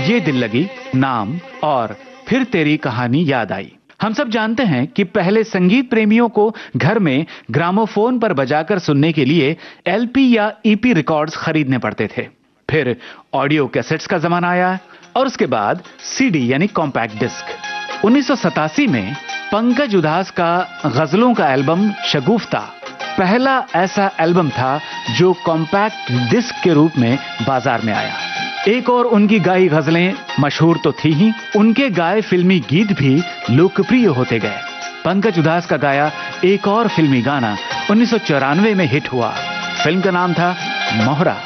ये दिल लगी, नाम और फिर तेरी कहानी याद आई। हम सब जानते हैं कि पहले संगीत प्रेमियों को घर में ग्रामोफोन पर बजाकर सुनने के लिए एलपी या ईपी रिकॉर्ड्स खरीदने पड़ते थे। फिर ऑडियो कैसेट्स का जमाना आया और उसके बाद सीडी यानी कॉम्पैक्ट डिस्क। 1987 में पंकज उधास का गजलों का एल्बम शगुफ्ता पहला ऐसा एल्बम था जो कॉम्पैक्ट डिस्क के रूप में बाजार में आया। एक और उनकी गाई गजलें मशहूर तो थी ही, उनके गाए फिल्मी गीत भी लोकप्रिय होते गए। पंकज उधास का गाया एक और फिल्मी गाना 1994 में हिट हुआ। फिल्म का नाम था मोहरा।